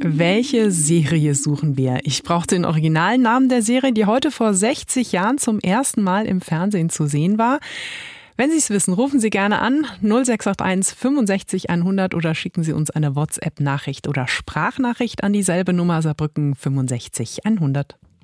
Welche Serie suchen wir? Ich brauche den originalen Namen der Serie, die heute vor 60 Jahren zum ersten Mal im Fernsehen zu sehen war. Wenn Sie es wissen, rufen Sie gerne an 0681 65 100 oder schicken Sie uns eine WhatsApp-Nachricht oder Sprachnachricht an dieselbe Nummer Saarbrücken 65 100.